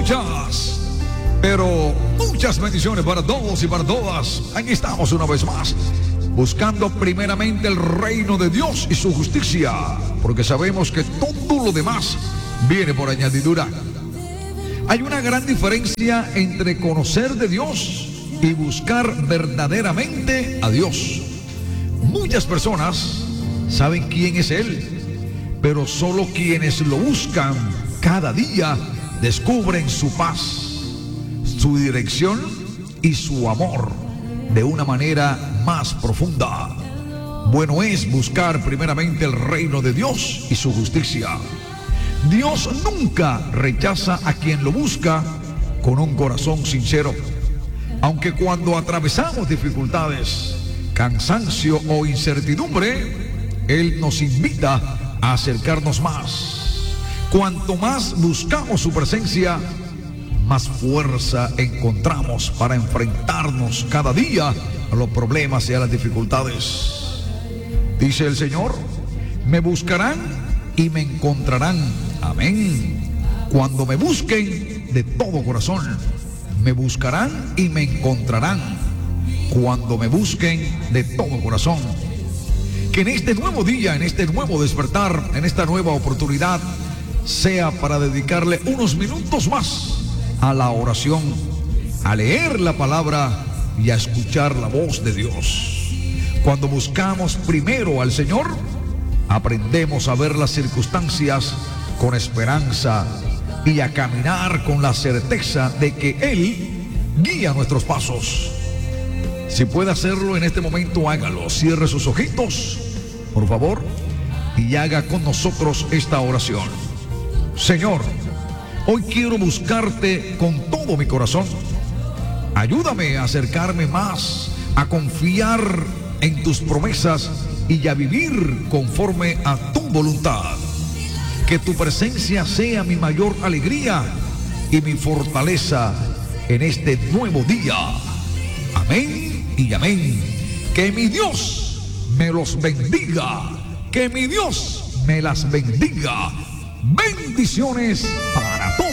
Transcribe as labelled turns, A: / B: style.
A: pero muchas bendiciones para todos y para todas. Aquí estamos una vez más, buscando primeramente el reino de Dios y su justicia, porque sabemos que todo lo demás viene por añadidura. Hay una gran diferencia entre conocer de Dios y buscar verdaderamente a Dios. Muchas personas saben quién es Él, pero solo quienes lo buscan cada día descubren su paz, su dirección y su amor de una manera más profunda. Bueno es buscar primeramente el reino de Dios y su justicia. Dios nunca rechaza a quien lo busca con un corazón sincero. Aunque cuando atravesamos dificultades, cansancio o incertidumbre, Él nos invita a acercarnos más. Cuanto más buscamos su presencia, más fuerza encontramos para enfrentarnos cada día a los problemas y a las dificultades. Dice el Señor: me buscarán y me encontrarán. Amén. Cuando me busquen de todo corazón, me buscarán y me encontrarán. Cuando me busquen de todo corazón. Que en este nuevo día, en este nuevo despertar, en esta nueva oportunidad, sea para dedicarle unos minutos más a la oración, a leer la palabra y a escuchar la voz de Dios. Cuando buscamos primero al Señor, aprendemos a ver las circunstancias con esperanza y a caminar con la certeza de que Él guía nuestros pasos. Si puede hacerlo en este momento, hágalo. Cierre sus ojitos, por favor, y haga con nosotros esta oración. Señor, hoy quiero buscarte con todo mi corazón. Ayúdame a acercarme más, a confiar en tus promesas y a vivir conforme a tu voluntad. Que tu presencia sea mi mayor alegría y mi fortaleza en este nuevo día. Amén y amén. Que mi Dios me los bendiga. Que mi Dios me las bendiga. Bendiciones para